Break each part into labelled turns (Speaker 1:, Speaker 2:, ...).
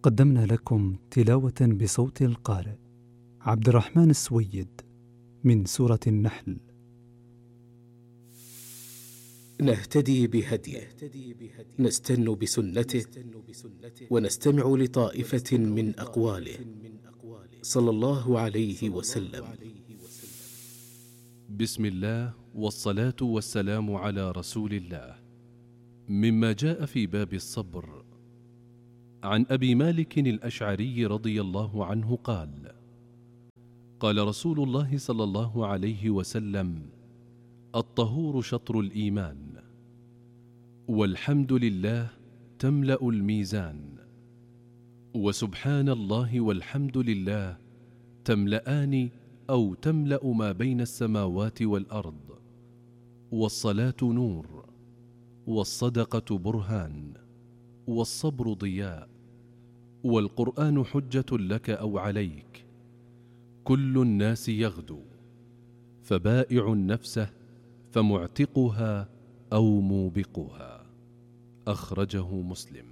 Speaker 1: قدمنا لكم تلاوة بصوت القارئ عبد الرحمن السويد من سورة النحل.
Speaker 2: نهتدي بهديه، نستن بسنته، ونستمع لطائفة من أقواله صلى الله عليه وسلم.
Speaker 3: بسم الله والصلاة والسلام على رسول الله. مما جاء في باب الصبر، عن أبي مالك الأشعري رضي الله عنه قال: قال رسول الله صلى الله عليه وسلم: الطهور شطر الإيمان، والحمد لله تملأ الميزان، وسبحان الله والحمد لله تملأان أو تملأ ما بين السماوات والأرض، والصلاة نور، والصدقة برهان، والصبر ضياء، والقرآن حجة لك أو عليك، كل الناس يغدو، فبائع نفسه فمعتقها أو موبقها. أخرجه مسلم.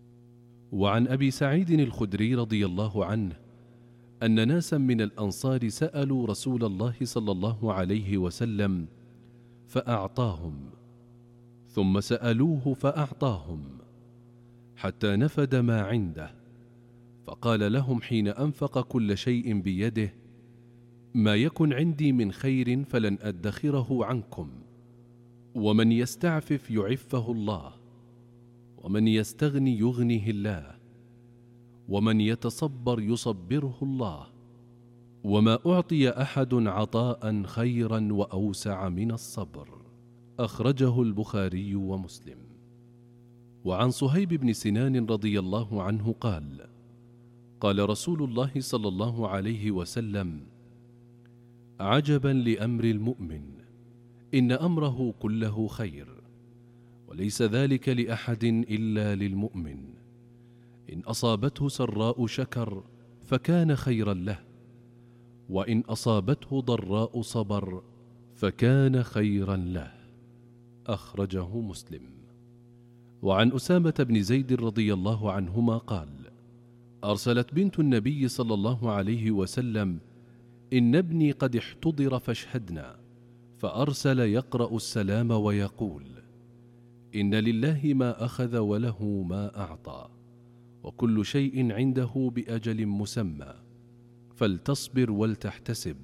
Speaker 3: وعن أبي سعيد الخدري رضي الله عنه أن ناسا من الأنصار سألوا رسول الله صلى الله عليه وسلم فأعطاهم، ثم سألوه فأعطاهم، حتى نفد ما عنده، فقال لهم حين أنفق كل شيء بيده: ما يكن عندي من خير فلن أدخره عنكم، ومن يستعفف يعفه الله، ومن يستغني يغنه الله، ومن يتصبر يصبره الله، وما أعطي أحد عطاء خيرا وأوسع من الصبر. أخرجه البخاري ومسلم. وعن صهيب بن سنان رضي الله عنه قال: قال رسول الله صلى الله عليه وسلم: عجبا لأمر المؤمن، إن أمره كله خير، وليس ذلك لأحد إلا للمؤمن، إن أصابته سراء شكر فكان خيرا له، وإن أصابته ضراء صبر فكان خيرا له. أخرجه مسلم. وعن أسامة بن زيد رضي الله عنهما قال: أرسلت بنت النبي صلى الله عليه وسلم: إن ابني قد احتضر فاشهدنا، فأرسل يقرأ السلام ويقول: إن لله ما أخذ وله ما أعطى، وكل شيء عنده بأجل مسمى، فلتصبر ولتحتسب.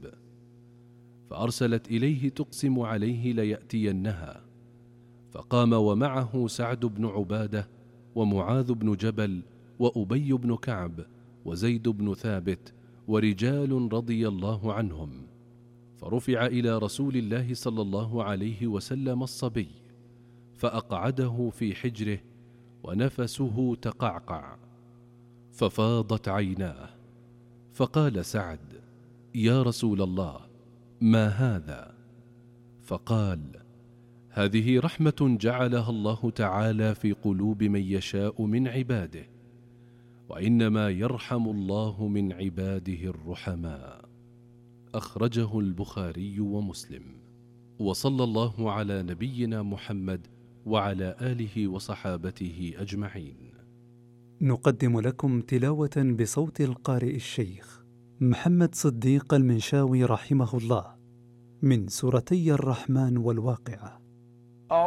Speaker 3: فأرسلت إليه تقسم عليه ليأتينها، فقام ومعه سعد بن عبادة ومعاذ بن جبل وأبي بن كعب وزيد بن ثابت ورجال رضي الله عنهم، فرفع إلى رسول الله صلى الله عليه وسلم الصبي، فأقعده في حجره ونفسه تقعقع، ففاضت عيناه، فقال سعد: يا رسول الله، ما هذا؟ فقال: هذه رحمة جعلها الله تعالى في قلوب من يشاء من عباده، وإنما يرحم الله من عباده الرحماء. أخرجه البخاري ومسلم. وصلى الله على نبينا محمد وعلى آله وصحابته أجمعين.
Speaker 1: نقدم لكم تلاوة بصوت القارئ الشيخ محمد صديق المنشاوي رحمه الله من سورتي الرحمن والواقعة.